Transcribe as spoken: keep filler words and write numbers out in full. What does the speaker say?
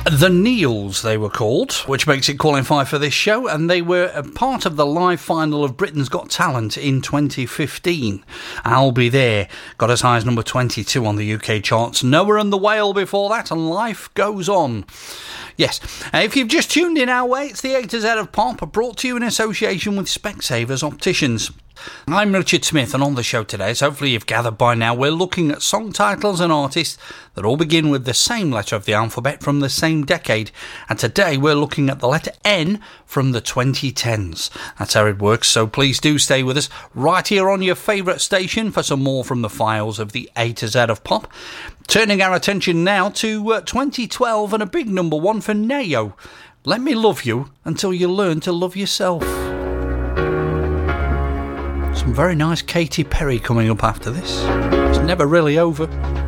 The Neils, they were called, which makes it qualify for this show, and they were a part of the live final of Britain's Got Talent in twenty fifteen. I'll Be There got as high as number twenty-two on the U K charts. Noah and the Whale before that, and Life Goes On. Yes, if you've just tuned in our way, it's the A to Z of Pop, brought to you in association with Specsavers Opticians. I'm Richard Smith, and on the show today, as hopefully you've gathered by now, we're looking at song titles and artists that all begin with the same letter of the alphabet from the same decade. And today we're looking at the letter N from the twenty tens. That's how it works, so please do stay with us right here on your favourite station for some more from the files of the A to Z of Pop. Turning our attention now to uh, twenty twelve and a big number one for Neo. Let Me Love You Until You Learn to Love Yourself. Some very nice Katy Perry coming up after this. It's never really over.